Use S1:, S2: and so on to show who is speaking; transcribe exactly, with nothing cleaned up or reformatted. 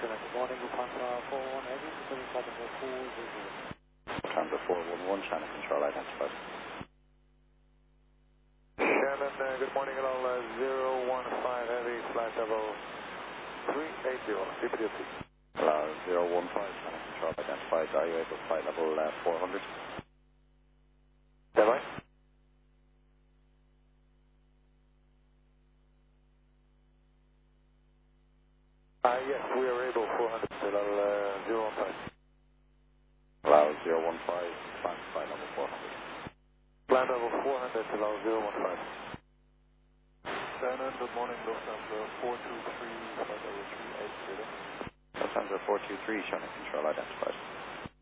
S1: Good morning, Lufthansa four one Heavy, Pacific Bravo four zero.
S2: Lufthansa four one one, Channel Control identified.
S3: Shannon, uh, good morning, hello, uh, zero one five Heavy, flight level three eight zero, C P D F T.
S2: Hello, zero one five, Channel Control identified. Are you able to flight level uh, four hundred?
S3: Yeah, right. Uh, yes, we are able, four hundred, hello, uh, zero one five.
S2: Hello, zero one five, flight, flight level four hundred.
S3: Flight level four hundred, hello, zero one five.
S4: Shannon, good morning, Lufthansa four two three, flight level three eight zero.
S2: Lufthansa four two three, Channel Control identified.